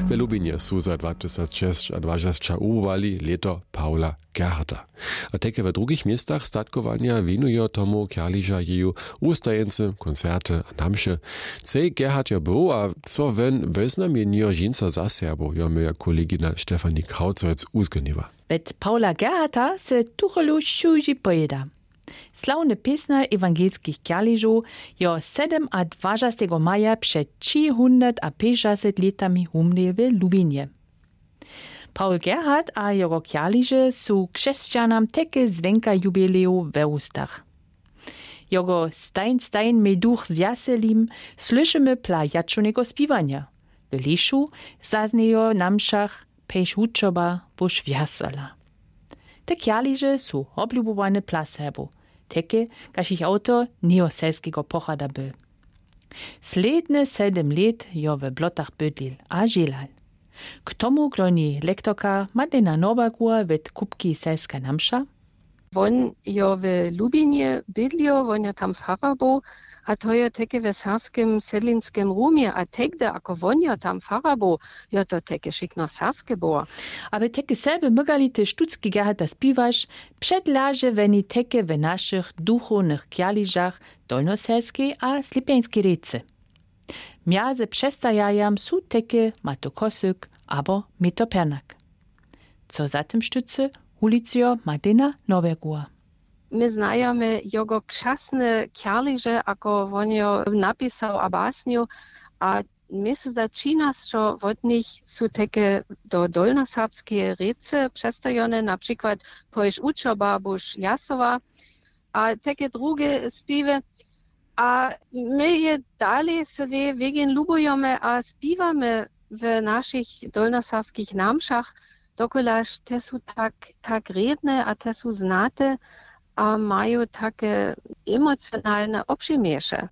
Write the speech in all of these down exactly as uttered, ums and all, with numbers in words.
W Lubinie su za dwa tysiące šesť a dwadzieścia ubowali leto Paula Gerharta. A takie w drugich miastach statkowania winują tomu kierliża jeju ustajence, koncerty a namsze. Cej Gerhard jo był, a co wen weznamienio żinca za Serbo, jo moja kolegina Stefanie Krautzowicz uzgoniwa. Bet Paula Gerharta se tuchelu šuži pojeda. Slavny piesner ewangelskich kierliżów jo dwudziestego siódmego maja przed trzysta letami humnie w Lubinie. Paul Gerhard a jego kierliże su chrześcijanam takie zwenka jubileju we ustach. Jego Stein Stein me duch zjaselim słyszymy pla jaczonego śpiewania. W Liszu zaznejo na mszach pejś uczoba boż wiasala. Te kierliże su oblubowane pla Serbo, takie, kaž ich autor neoselskiego pochada był. Sledne sedem let jo we blotach bydlil a želal. K tomu gloni lektorka Madlena Norbergur ved Kupki Selska Namša. Won jo w Lubinie bydlio, won jo tam Pfarrer bo, a to jo teke w sarskim sedlinskim rumie, a tegde ako won jo tam Pfarrer bo, jo to teke šikno sarske bo. Aber teke selbe mögali te Stutzki Gerharta spiwaš, przedlaže veni teke w naszych duchownych kierliżach dolnoselskiej a slipjańskiej rece. Miaze przestajajam su teke matokosyk abo metopernak. Co za tym sztycy ulicio Madlena Norbergur. My znajemy jego krzasne kierliże, ako won jo napisał a basniu, a my se začína, że od nich su teke do dolnoserbskie rece przestajone, na przykład poješ uczoba bož jasowa, a teke drugie spiwy. A my je dalej sobie wegen lubujemy, a spiewamy w naszych dolnoserskich namszach, dokolaż te su tak, tak redne, a te su znate, a mają takie emocjonalne obrzymiesze.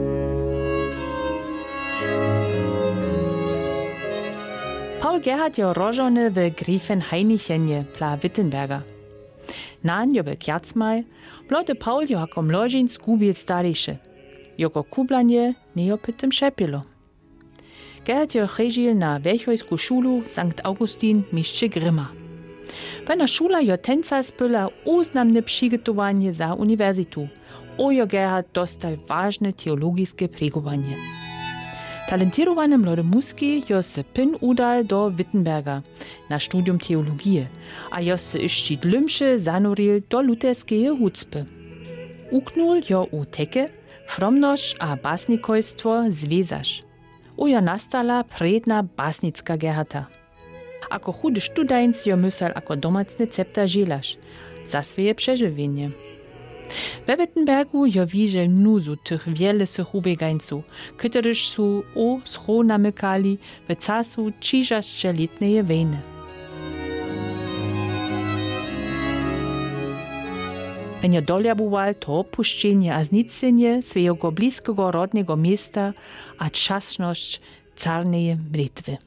Paul Gerhard jo rożony w Griefenhainichenie pla Wittenberga. Nan jo w Kjarzmaj, blote Paul jo jako mložin zgubil stariše. Jego kublanie nie jo pytem šepilo. Gerhard jo chrežil na Werchojsku šulu Sankt Augustin mišće Grimma. Pena šula jo tenca spyla uznamne přigotovanje za univerzitu. Ojo Gerhard dostal ważne teologijske pregovanje. Talentirowany młody muski jo se pin udal do Wittenberga na studium teologije, a jo se iščit lymše zanuril do luterskeje hucpy. Uknul jo u teke, fromność a basnikojstwo zvezaš. Ujo nastala predna basnicka Gerharta. Ako chudy studajnc jo mysel ako domacne cepta želaš, za swoje przeżywienie. We Wittenbergu jo widział nuzu tych wielesych ubiegańców, którzy su o schro namykali w czasu trzydziestoletniej wojny. Wenn jo doljabował to opuszczenie a znicenie swojego bliskiego rodnego miasta a czasność carnej mritwy.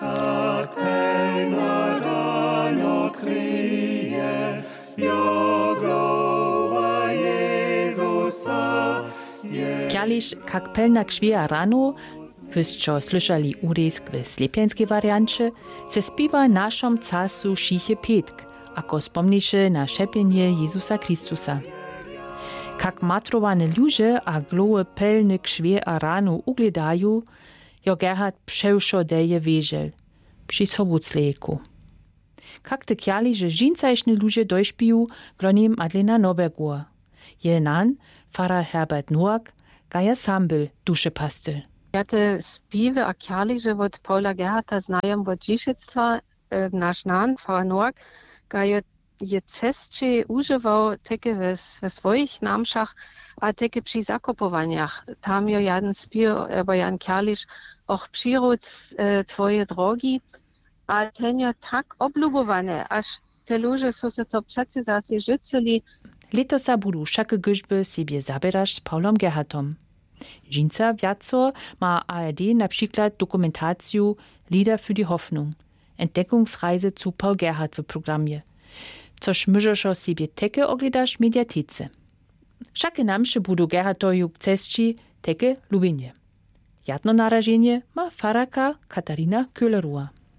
Kierliż kak pelna krzwija rano, wyście słyszeli urejsk w sliepiańskiej wariancie, se spiwa naszom casu šiche petk, ako spomniše na šepienie Jezusa Kristusa. Kak matrowane ludzie a glowe pelne krzwie a rano ugledają, jo Gerhard przewszo deje wieżel, przy sobuclejku. Kak te kierliże żincajszne ludzie dojśpiją, gloni Madlena Norbergur. Je nan, Pfarrer Herbert Noack, gaja sambel duše pastel. Ja te spiwy a kierliże od Paula Gerharta znają od dziesięctwa, nasz nan, Pfarrer Noack, gaja je cestče używał takie w, w swoich namszach, a takie przy zakopowaniach. Tam jo jeden spił, albo jeden kierliż, och przyród e, twoje drogi, a ten jo tak oblubowany, aż te ludzie są se to przecie zase życzyli. Letosa budu všake gyžby sobie zaberaš s Paulom Gerhardtom. Žinca Vjaco ma A R D na przykład dokumentaciju Lieder für die Hoffnung, Entdeckungsreise zu Paul Gerhardt w programie, což możesz sobie teke ogledaš mediatece. Všake namše budu Gerhardtoju k cesči teke Lubinie. Jadno narażenie ma faraka Katarina Köhlerua.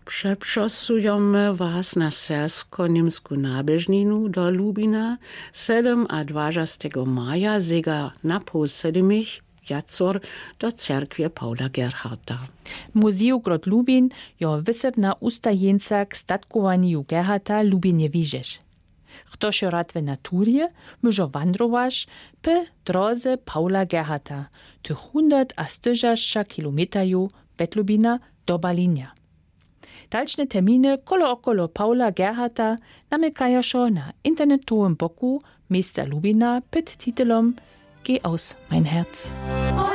Przeprzosujemy was na sersko-niemsku nabieżninu do Lubina siedem a dwudziestego maja zega na pół siedmich jacor do cerkwie Paula Gerharta. Muzeum Grot Lubin jo wysebna ustajenca k statkowaniu Gerharta Lubinie widzisz. Ktoś rad w naturie może wandrować po drodze Paula Gerharta, tych hundert a styżaszcza kilometrów od Lubina do Balinia. Dalsze terminy kolo okolo Paula Gerharta namykają na internetowym boku miasta Lubina pod titelom Geh aus mein Herz.